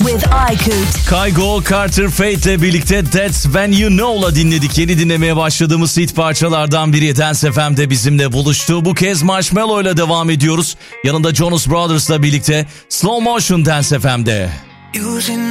with Aykut. Kygo, Carter Fate'le birlikte That's When You Know'la dinledik. Yeni dinlemeye başladığımız hit parçalardan biri Dance FM'de bizimle buluştu. Bu kez Marshmello'yla devam ediyoruz. Yanında Jonas Brothers'la birlikte Slow Motion Dance FM'de.